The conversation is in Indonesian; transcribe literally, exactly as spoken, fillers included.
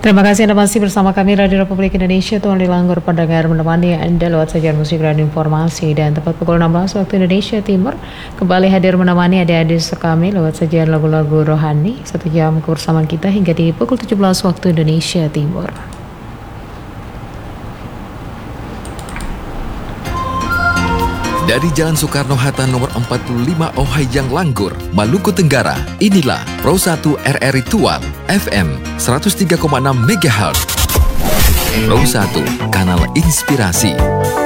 Terima kasih Anda masih bersama kami Radio Republik Indonesia. Tuan Dilanggur pendengar menemani Anda lewat sajian musik dan informasi. Dan tepat pukul enam belas waktu Indonesia Timur kembali hadir menemani adik-adik kami lewat sajian lagu-lagu rohani. Satu jam kebersamaan kita hingga di pukul tujuh belas waktu Indonesia Timur. Dari Jalan Soekarno-Hatta nomor empat puluh lima Ohayang Langgur, Maluku Tenggara, inilah Pro satu R R I Tual, F M seratus tiga koma enam megahertz. Pro satu, kanal inspirasi.